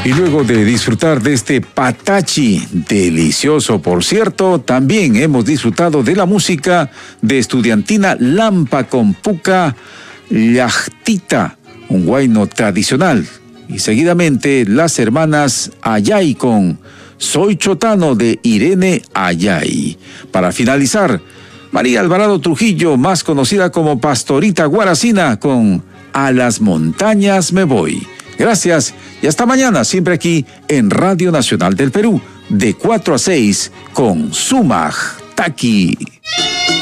Y luego de disfrutar de este patachi, delicioso por cierto, también hemos disfrutado de la música de Estudiantina Lampa con Puca Llachtita, un huayno tradicional. Y seguidamente las hermanas Ayay con Soy Chotano de Irene Ayay. Para finalizar, María Alvarado Trujillo, más conocida como Pastorita Guaracina, con A las montañas me voy. Gracias y hasta mañana, siempre aquí en Radio Nacional del Perú, de 4 a 6 con Sumaj Taki.